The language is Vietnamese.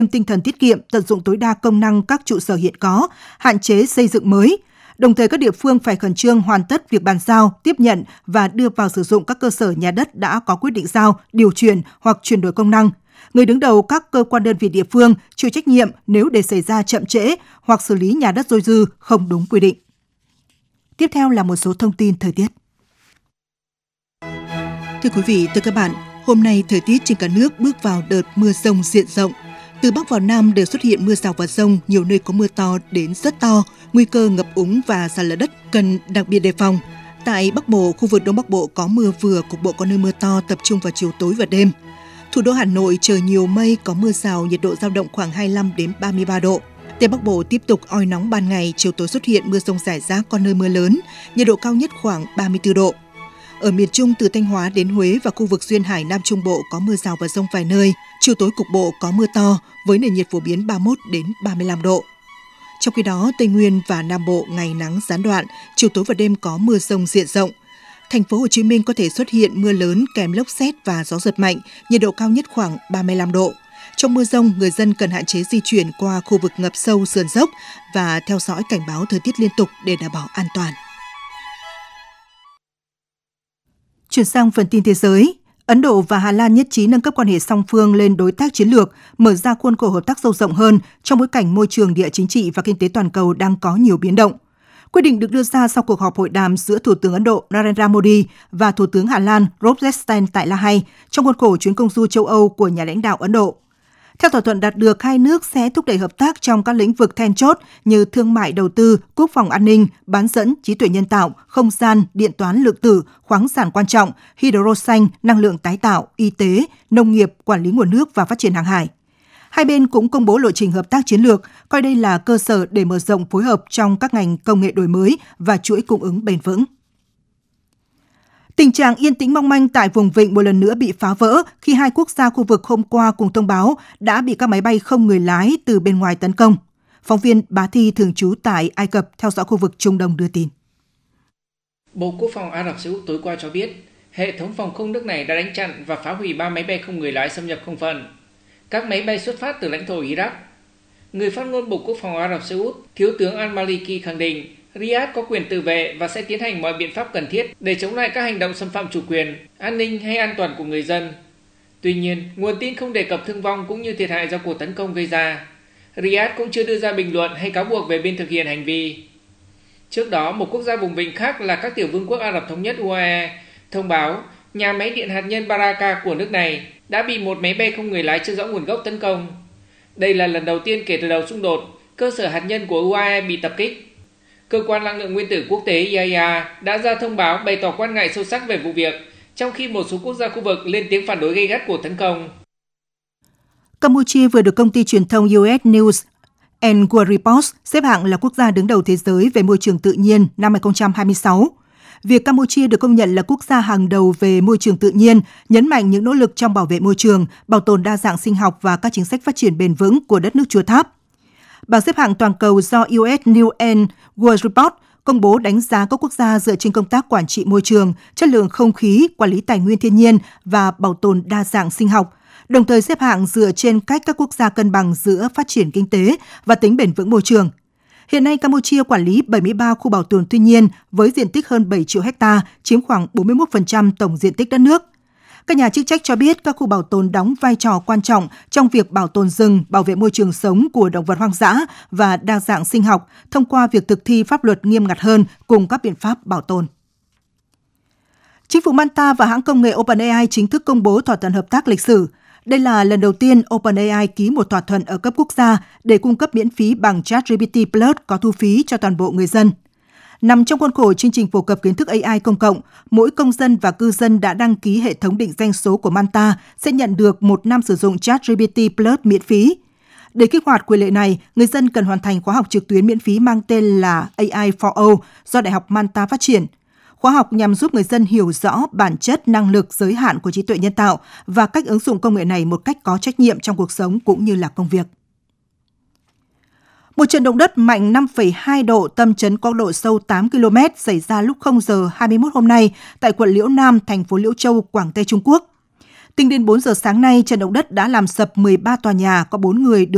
tinh thần tiết kiệm, tận dụng tối đa công năng các trụ sở hiện có, hạn chế xây dựng mới. Đồng thời các địa phương phải khẩn trương hoàn tất việc bàn giao, tiếp nhận và đưa vào sử dụng các cơ sở nhà đất đã có quyết định giao, điều chuyển hoặc chuyển đổi công năng. Người đứng đầu các cơ quan đơn vị địa phương chịu trách nhiệm nếu để xảy ra chậm trễ hoặc xử lý nhà đất dôi dư không đúng quy định. Tiếp theo là một số thông tin thời tiết. Thưa quý vị, thưa các bạn, hôm nay thời tiết trên cả nước bước vào đợt mưa dông diện rộng. Từ Bắc vào Nam đều xuất hiện mưa rào và dông, nhiều nơi có mưa to đến rất to, nguy cơ ngập úng và sạt lở đất cần đặc biệt đề phòng. Tại Bắc Bộ, khu vực Đông Bắc Bộ có mưa vừa, cục bộ có nơi mưa to tập trung vào chiều tối và đêm. Thủ đô Hà Nội trời nhiều mây, có mưa rào, nhiệt độ dao động khoảng 25 đến 33 độ. Tây Bắc Bộ tiếp tục oi nóng ban ngày, chiều tối xuất hiện mưa rông rải rác, có nơi mưa lớn, nhiệt độ cao nhất khoảng 34 độ. Ở miền Trung từ Thanh Hóa đến Huế và khu vực duyên hải Nam Trung Bộ có mưa rào và dông vài nơi, chiều tối cục bộ có mưa to với nền nhiệt phổ biến 31 đến 35 độ. Trong khi đó, Tây Nguyên và Nam Bộ ngày nắng gián đoạn, chiều tối và đêm có mưa dông diện rộng. Thành phố Hồ Chí Minh có thể xuất hiện mưa lớn kèm lốc sét và gió giật mạnh, nhiệt độ cao nhất khoảng 35 độ. Trong mưa dông, người dân cần hạn chế di chuyển qua khu vực ngập sâu sườn dốc và theo dõi cảnh báo thời tiết liên tục để đảm bảo an toàn. Chuyển sang phần tin thế giới, Ấn Độ và Hà Lan nhất trí nâng cấp quan hệ song phương lên đối tác chiến lược, mở ra khuôn khổ hợp tác sâu rộng hơn trong bối cảnh môi trường địa chính trị và kinh tế toàn cầu đang có nhiều biến động. Quyết định được đưa ra sau cuộc họp hội đàm giữa Thủ tướng Ấn Độ Narendra Modi và Thủ tướng Hà Lan Robert Stein tại La Hay trong khuôn khổ chuyến công du châu Âu của nhà lãnh đạo Ấn Độ. Theo thỏa thuận đạt được, hai nước sẽ thúc đẩy hợp tác trong các lĩnh vực then chốt như thương mại đầu tư, quốc phòng an ninh, bán dẫn, trí tuệ nhân tạo, không gian, điện toán lượng tử, khoáng sản quan trọng, hydro xanh, năng lượng tái tạo, y tế, nông nghiệp, quản lý nguồn nước và phát triển hàng hải. Hai bên cũng công bố lộ trình hợp tác chiến lược, coi đây là cơ sở để mở rộng phối hợp trong các ngành công nghệ đổi mới và chuỗi cung ứng bền vững. Tình trạng yên tĩnh mong manh tại vùng vịnh một lần nữa bị phá vỡ khi hai quốc gia khu vực hôm qua cùng thông báo đã bị các máy bay không người lái từ bên ngoài tấn công. Phóng viên Bá Thi thường trú tại Ai Cập theo dõi khu vực Trung Đông đưa tin. Bộ Quốc phòng Ả Rập Xê Út tối qua cho biết, hệ thống phòng không nước này đã đánh chặn và phá hủy 3 máy bay không người lái xâm nhập không phận. Các máy bay xuất phát từ lãnh thổ Iraq. Người phát ngôn Bộ Quốc phòng Ả Rập Xê Út, Thiếu tướng Al-Maliki khẳng định Riyadh có quyền tự vệ và sẽ tiến hành mọi biện pháp cần thiết để chống lại các hành động xâm phạm chủ quyền, an ninh hay an toàn của người dân. Tuy nhiên, nguồn tin không đề cập thương vong cũng như thiệt hại do cuộc tấn công gây ra. Riyadh cũng chưa đưa ra bình luận hay cáo buộc về bên thực hiện hành vi. Trước đó, một quốc gia vùng vịnh khác là các tiểu vương quốc Ả Rập Thống nhất UAE thông báo nhà máy điện hạt nhân Baraka của nước này đã bị một máy bay không người lái chưa rõ nguồn gốc tấn công. Đây là lần đầu tiên kể từ đầu xung đột, cơ sở hạt nhân của UAE bị tập kích. Cơ quan năng lượng nguyên tử quốc tế IAEA đã ra thông báo bày tỏ quan ngại sâu sắc về vụ việc, trong khi một số quốc gia khu vực lên tiếng phản đối gay gắt cuộc tấn công. Campuchia vừa được công ty truyền thông US News and World Report xếp hạng là quốc gia đứng đầu thế giới về môi trường tự nhiên năm 2026. Việc Campuchia được công nhận là quốc gia hàng đầu về môi trường tự nhiên nhấn mạnh những nỗ lực trong bảo vệ môi trường, bảo tồn đa dạng sinh học và các chính sách phát triển bền vững của đất nước Chùa Tháp. Bảng xếp hạng toàn cầu do US News and World Report công bố đánh giá các quốc gia dựa trên công tác quản trị môi trường, chất lượng không khí, quản lý tài nguyên thiên nhiên và bảo tồn đa dạng sinh học, đồng thời xếp hạng dựa trên cách các quốc gia cân bằng giữa phát triển kinh tế và tính bền vững môi trường. Hiện nay, Campuchia quản lý 73 khu bảo tồn thiên nhiên với diện tích hơn 7 triệu ha, chiếm khoảng 41% tổng diện tích đất nước. Các nhà chức trách cho biết các khu bảo tồn đóng vai trò quan trọng trong việc bảo tồn rừng, bảo vệ môi trường sống của động vật hoang dã và đa dạng sinh học thông qua việc thực thi pháp luật nghiêm ngặt hơn cùng các biện pháp bảo tồn. Chính phủ Malta và hãng công nghệ OpenAI chính thức công bố thỏa thuận hợp tác lịch sử. Đây là lần đầu tiên OpenAI ký một thỏa thuận ở cấp quốc gia để cung cấp miễn phí bằng ChatGPT Plus có thu phí cho toàn bộ người dân. Nằm trong khuôn khổ chương trình phổ cập kiến thức AI công cộng, mỗi công dân và cư dân đã đăng ký hệ thống định danh số của Malta sẽ nhận được 1 năm sử dụng ChatGPT Plus miễn phí. Để kích hoạt quyền lợi này, người dân cần hoàn thành khóa học trực tuyến miễn phí mang tên là AI for All do Đại học Malta phát triển. Khóa học nhằm giúp người dân hiểu rõ bản chất, năng lực, giới hạn của trí tuệ nhân tạo và cách ứng dụng công nghệ này một cách có trách nhiệm trong cuộc sống cũng như là công việc. Một trận động đất mạnh 5,2 độ tâm chấn có độ sâu 8 km xảy ra lúc 0 giờ 21 hôm nay tại quận Liễu Nam, thành phố Liễu Châu, Quảng Tây, Trung Quốc. Tính đến 4 giờ sáng nay, trận động đất đã làm sập 13 tòa nhà, có 4 người được